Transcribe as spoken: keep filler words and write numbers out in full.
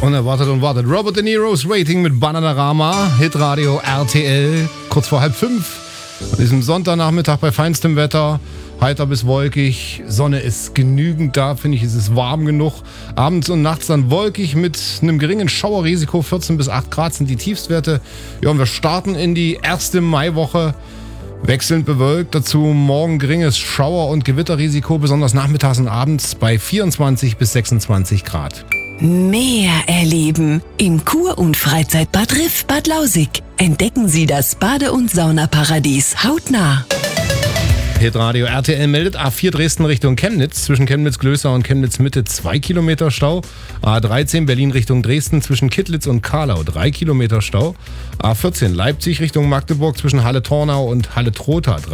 Und er wartet und wartet. Robert De Niro's Rating mit Bananarama, Hitradio R T L, kurz vor halb fünf. An diesem Sonntagnachmittag bei feinstem Wetter, heiter bis wolkig. Sonne ist genügend da, finde ich, es ist warm genug. Abends und nachts dann wolkig mit einem geringen Schauerrisiko, vierzehn bis acht Grad sind die Tiefstwerte. Ja, und wir starten in die erste Maiwoche. Wechselnd bewölkt, dazu morgen geringes Schauer- und Gewitterrisiko, besonders nachmittags und abends bei vierundzwanzig bis sechsundzwanzig Grad. Meer erleben im Kur- und Freizeitbad Riff Bad Lausick. Entdecken Sie das Bade- und Saunaparadies hautnah. Hitradio R T L meldet A vier Dresden Richtung Chemnitz, zwischen Chemnitz-Glößer und Chemnitz-Mitte zwei Kilometer Stau. A dreizehn Berlin Richtung Dresden zwischen Kittlitz und Karlau drei Kilometer Stau. A vierzehn Leipzig Richtung Magdeburg zwischen Halle-Tornau und Halle-Trotha